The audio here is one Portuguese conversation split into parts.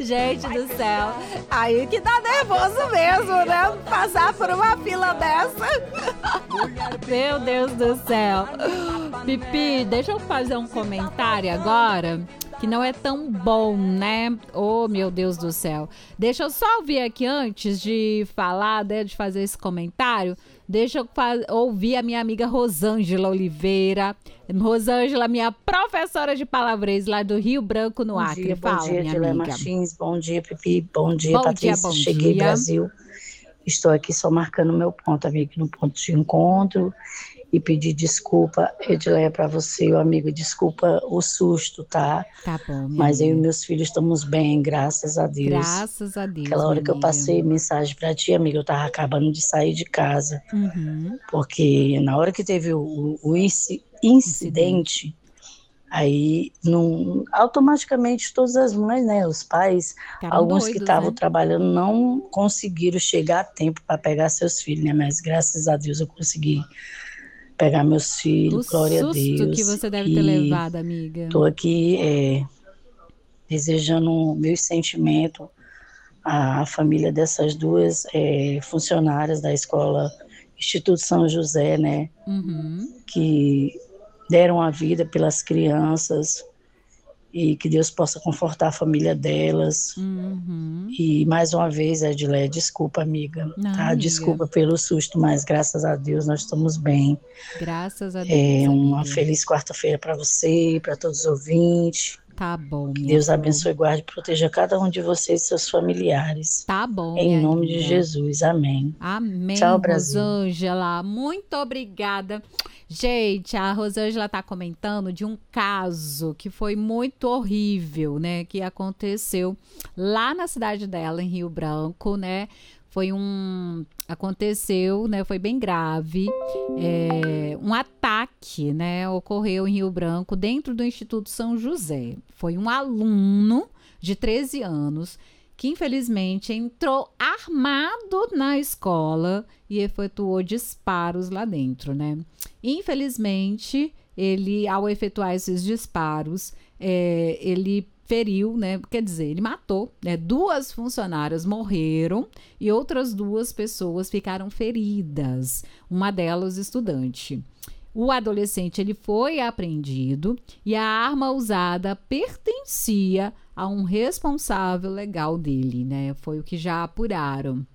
Gente do céu, aí que dá nervoso mesmo, né? Passar por uma fila dessa. Meu Deus do céu. Pipi, deixa eu fazer um comentário agora, que não é tão bom, né? Oh, meu Deus do céu. Deixa eu só ouvir aqui antes de falar, né, de fazer esse comentário. Deixa eu ouvir a minha amiga Rosângela Oliveira. Rosângela, minha professora de palavreiro lá do Rio Branco, no Acre. Fala, bom dia, minha Dilé amiga. Martins. Bom dia, Pipi. Bom dia, Bom Patrícia. dia, bom Cheguei dia. Brasil. Estou aqui só marcando meu ponto, amigo, no ponto de encontro. E pedir desculpa, Edileia, para você, o amigo, desculpa o susto, tá? Tá bom, minha Mas eu e amiga. meus filhos estamos bem, graças a Deus. Graças a Deus, Aquela hora minha que eu amiga. passei mensagem para ti, amiga, eu tava acabando de sair de casa. Uhum. Porque na hora que teve o incidente, aí automaticamente todas as mães, né, os pais, Ficaram alguns que doidos, estavam né? trabalhando não conseguiram chegar a tempo para pegar seus filhos, né? Mas graças a Deus eu consegui pegar meus filhos, O glória a susto que Deus. você deve ter E levado, amiga. estou aqui desejando meus sentimentos à família dessas duas funcionárias da escola Instituto São José, né? Uhum. Que deram a vida pelas crianças e que Deus possa confortar a família delas. Uhum. E mais uma vez, Edilé, desculpa, amiga, Não, tá? amiga. Desculpa pelo susto, mas graças a Deus nós estamos bem. Graças a Deus, Uma amiga. feliz quarta-feira para você, para todos os ouvintes. Tá bom, Que minha Deus flor. abençoe, guarde e proteja cada um de vocês e seus familiares. Tá bom, Em minha nome de linda. Jesus, amém. Amém, Tchau, Brasil. Rosângela. Muito obrigada. Gente, a Rosângela tá comentando de um caso que foi muito horrível, né? Que aconteceu lá na cidade dela, em Rio Branco, né? Aconteceu, né? Foi bem grave. Um ataque, né? Ocorreu em Rio Branco, dentro do Instituto São José. Foi um aluno de 13 anos que infelizmente entrou armado na escola e efetuou disparos lá dentro, né? Infelizmente, ao efetuar esses disparos, ele feriu, né? Quer dizer, ele matou, né? 2 funcionárias morreram e outras 2 pessoas ficaram feridas. Uma delas, estudante. O adolescente ele foi apreendido e a arma usada pertencia a um responsável legal dele, né? Foi o que já apuraram.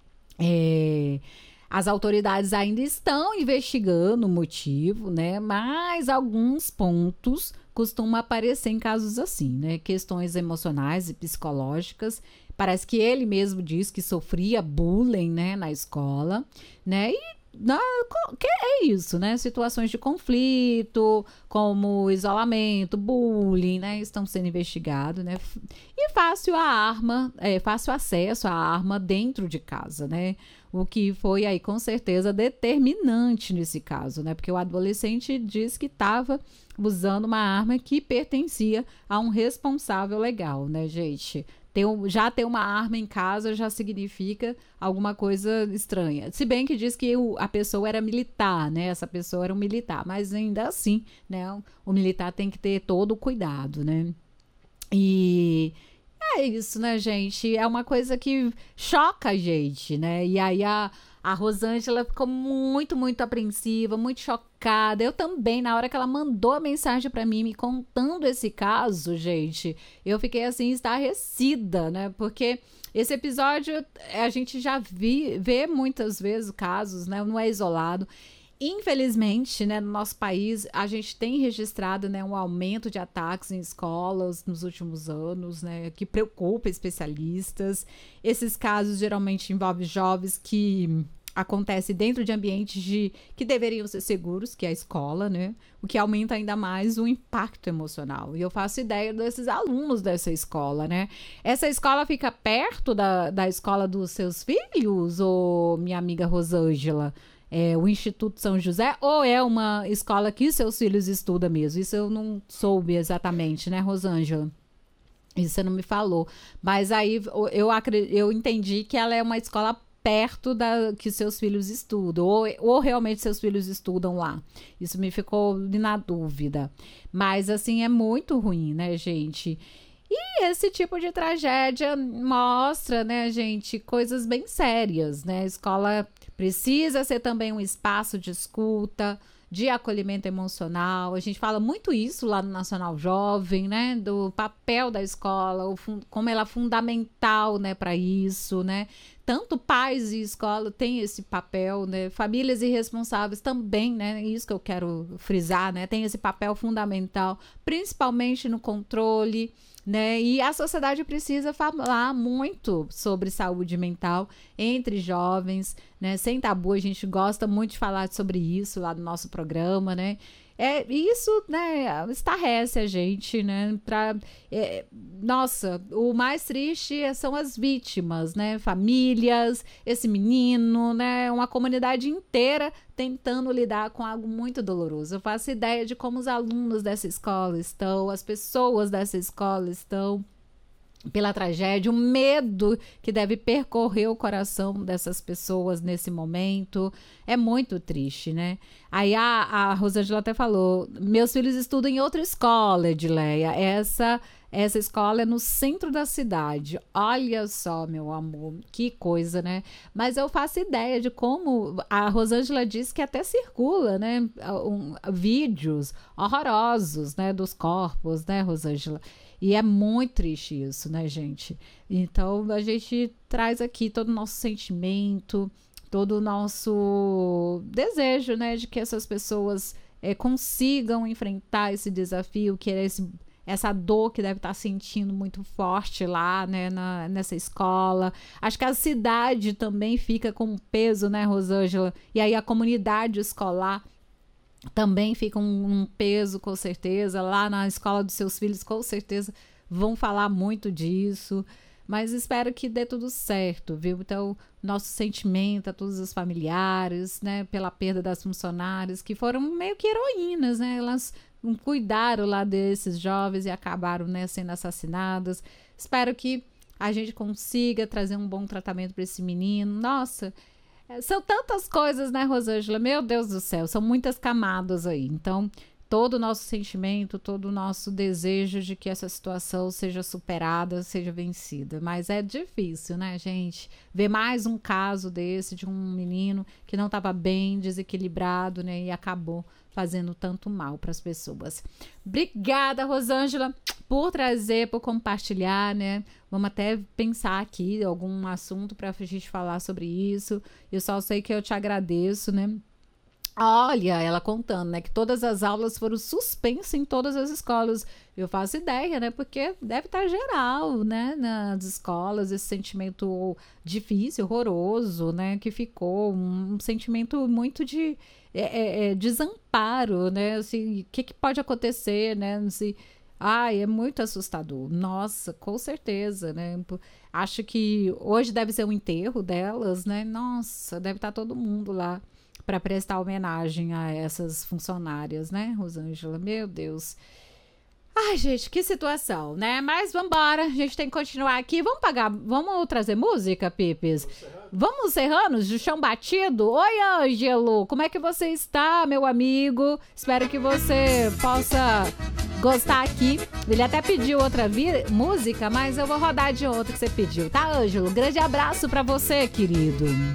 As autoridades ainda estão investigando o motivo, né? Mas alguns pontos costumam aparecer em casos assim, né? Questões emocionais e psicológicas. Parece que ele mesmo diz que sofria bullying, né, na escola, né? Que é isso, né? Situações de conflito, como isolamento, bullying, né? Estão sendo investigados, né? E fácil acesso à arma dentro de casa, né? O que foi aí com certeza determinante nesse caso, né? Porque o adolescente diz que estava usando uma arma que pertencia a um responsável legal, né, gente? Já ter uma arma em casa já significa alguma coisa estranha. Se bem que diz que a pessoa era militar, né? Essa pessoa era um militar, mas ainda assim, né? O militar tem que ter todo o cuidado, né? E é isso, né, gente? É uma coisa que choca a gente, né? E aí a Rosângela ficou muito, muito apreensiva, muito chocada. Eu também, na hora que ela mandou a mensagem para mim, me contando esse caso, gente, eu fiquei assim, estarrecida, né? Porque esse episódio a gente já vê muitas vezes casos, né? Não é isolado. Infelizmente, né, no nosso país, a gente tem registrado, né, um aumento de ataques em escolas nos últimos anos, né, que preocupa especialistas. Esses casos geralmente envolvem jovens que acontecem dentro de ambientes que deveriam ser seguros, que é a escola, né, o que aumenta ainda mais o impacto emocional. E eu faço ideia desses alunos dessa escola, né? Essa escola fica perto da escola dos seus filhos, ou minha amiga Rosângela? O Instituto São José, ou é uma escola que seus filhos estudam mesmo? Isso eu não soube exatamente, né, Rosângela? Isso você não me falou. Mas aí eu entendi que ela é uma escola perto da que seus filhos estudam, ou realmente seus filhos estudam lá. Isso me ficou na dúvida. Mas, assim, é muito ruim, né, gente? E E esse tipo de tragédia mostra, né, gente, coisas bem sérias, né? A escola precisa ser também um espaço de escuta, de acolhimento emocional. A gente fala muito isso lá no Nacional Jovem, né? Do papel da escola, como ela é fundamental, né, para isso, né? Tanto pais e escola têm esse papel, né? Famílias irresponsáveis também, né? Isso que eu quero frisar, né? Tem esse papel fundamental, principalmente no controle, né? E a sociedade precisa falar muito sobre saúde mental entre jovens, né? Sem tabu, a gente gosta muito de falar sobre isso lá no nosso programa, né? Isso, né, estarrece a gente, né? Nossa, o mais triste são as vítimas, né? Famílias, esse menino, né? Uma comunidade inteira tentando lidar com algo muito doloroso. Eu faço ideia de como os alunos dessa escola estão, as pessoas dessa escola estão, pela tragédia, o medo que deve percorrer o coração dessas pessoas nesse momento. É muito triste, né? Aí a Rosângela até falou, meus filhos estudam em outra escola, Edileia. Essa escola é no centro da cidade. Olha só, meu amor, que coisa, né? Mas eu faço ideia de como a Rosângela disse que até circula, né? Vídeos horrorosos, né? Dos corpos, né, Rosângela? E é muito triste isso, né, gente? Então, a gente traz aqui todo o nosso sentimento, todo o nosso desejo, né, de que essas pessoas consigam enfrentar esse desafio, que é essa dor que deve estar sentindo muito forte lá, né, nessa escola. Acho que a cidade também fica com um peso, né, Rosângela? E aí a comunidade escolar também fica um peso, com certeza. Lá na escola dos seus filhos, com certeza, vão falar muito disso. Mas espero que dê tudo certo, viu? Então, nosso sentimento a todos os familiares, né? Pela perda das funcionárias, que foram meio que heroínas, né? Elas cuidaram lá desses jovens e acabaram, né, sendo assassinadas. Espero que a gente consiga trazer um bom tratamento para esse menino. Nossa, são tantas coisas, né, Rosângela? Meu Deus do céu, são muitas camadas aí. Então, todo o nosso sentimento, todo o nosso desejo de que essa situação seja superada, seja vencida. Mas é difícil, né, gente? Ver mais um caso desse, de um menino que não estava bem, desequilibrado, né, e acabou fazendo tanto mal para as pessoas. Obrigada, Rosângela, por trazer, por compartilhar, né? Vamos até pensar aqui algum assunto para a gente falar sobre isso. Eu só sei que eu te agradeço, né? Olha, ela contando, né, que todas as aulas foram suspensas em todas as escolas. Eu faço ideia, né, porque deve estar geral, né, nas escolas, esse sentimento difícil, horroroso, né, que ficou um sentimento muito de desamparo, né, assim, o que pode acontecer, né, assim, ai, é muito assustador. Nossa, com certeza, né, acho que hoje deve ser um enterro delas, né, nossa, deve estar todo mundo lá para prestar homenagem a essas funcionárias, né, Rosângela? Meu Deus. Ai, gente, que situação, né? Mas vambora, a gente tem que continuar aqui. Vamos trazer música, Pipes? Vamos Serranos, de chão batido? Oi, Ângelo, como é que você está, meu amigo? Espero que você possa gostar aqui. Ele até pediu outra música, mas eu vou rodar de outra que você pediu, tá, Ângelo? Grande abraço para você, querido.